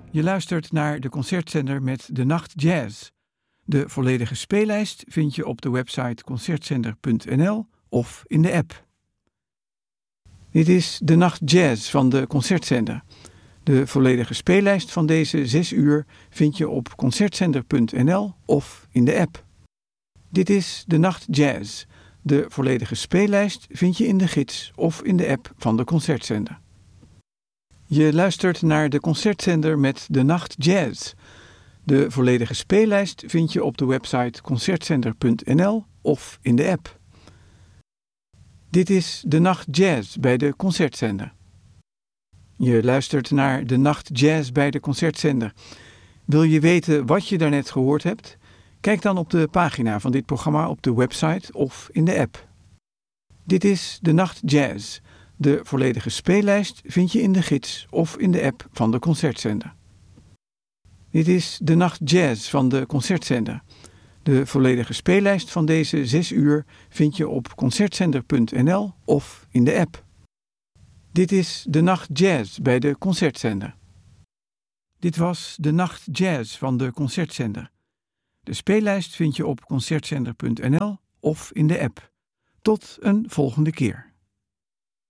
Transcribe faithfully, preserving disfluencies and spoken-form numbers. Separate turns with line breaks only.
Je luistert naar de Concertzender met De Nacht Jazz. De volledige speellijst vind je op de website concertzender punt n l of in de app. Dit is De Nacht Jazz van de Concertzender. De volledige speellijst van deze zes uur vind je op concertzender punt n l of in de app. Dit is De Nacht Jazz. De volledige speellijst vind je in de gids of in de app van de Concertzender. Je luistert naar de Concertzender met De Nacht Jazz. De volledige speellijst vind je op de website concertzender punt n l of in de app. Dit is De Nacht Jazz bij de Concertzender. Je luistert naar De Nacht Jazz bij de Concertzender. Wil je weten wat je daarnet gehoord hebt? Kijk dan op de pagina van dit programma op de website of in de app. Dit is De Nacht Jazz. De volledige speellijst vind je in de gids of in de app van de Concertzender. Dit is De Nacht Jazz van de Concertzender. De volledige speellijst van deze zes uur vind je op concertzender punt n l of in de app. Dit is De Nacht Jazz bij de Concertzender. Dit was De Nacht Jazz van de Concertzender. De speellijst vind je op concertzender punt n l of in de app. Tot een volgende keer.